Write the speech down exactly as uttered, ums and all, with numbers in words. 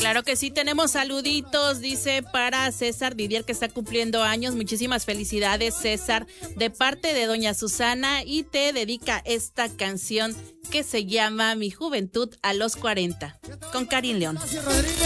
Claro que sí, tenemos saluditos, dice para César Didier que está cumpliendo años. Muchísimas felicidades, César, de parte de doña Susana, y te dedica esta canción que se llama Mi Juventud a los cuarenta, con Karin León.